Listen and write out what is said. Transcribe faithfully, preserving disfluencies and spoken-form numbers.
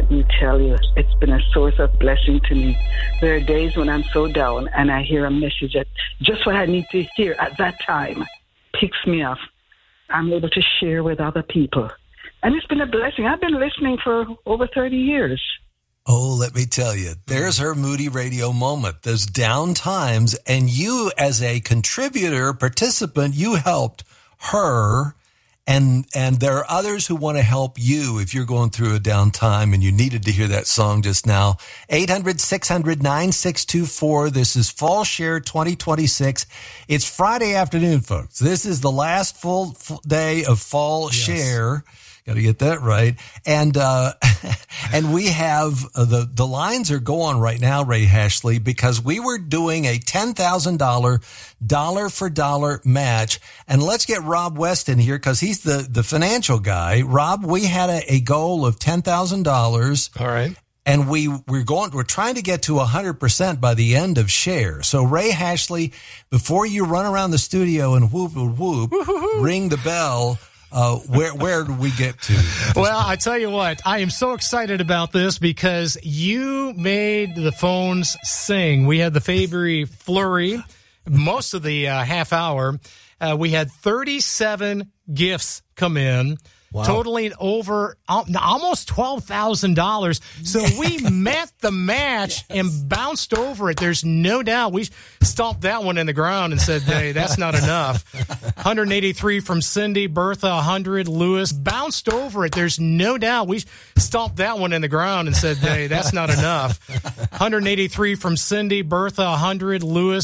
let me tell you, it's been a source of blessing to me. There are days when I'm so down and I hear a message that just what I need to hear at that time picks me up. I'm able to share with other people. And it's been a blessing. I've been listening for over thirty years. Oh, let me tell you, there's her Moody Radio moment. Those down times, and you as a contributor, participant, you helped her, and and there are others who want to help you if you're going through a down time and you needed to hear that song just now. eight hundred, six hundred, nine six two four. This is Fall Share twenty twenty-six. It's Friday afternoon, folks. This is the last full, full day of Fall yes. Share. Got to get that right. And, uh, and we have uh, the, the lines are going right now, Ray Hashley, because we were doing a ten thousand dollars dollar for dollar match. And let's get Rob West in here because he's the, the financial guy. Rob, we had a, a goal of ten thousand dollars. All right. And we, we're going, we're trying to get to a hundred percent by the end of Share. So Ray Hashley, before you run around the studio and whoop, whoop, whoop, Woo-hoo-hoo. ring the bell. Uh, where where do we get to? Well, I tell you what, I am so excited about this because you made the phones sing. We had the Fabry Flurry, most of the uh, half hour. Uh, we had thirty-seven gifts come in. Wow. Totaling over almost twelve thousand dollars. So yes. we met the match yes. and bounced over it. There's no doubt. We stomped that one in the ground and said, hey, that's not enough. one hundred eighty-three from Cindy, Bertha, one hundred, Lewis. Bounced over it. There's no doubt. We stomped that one in the ground and said, hey, that's not enough. one hundred eighty-three from Cindy, Bertha, one hundred, Lewis.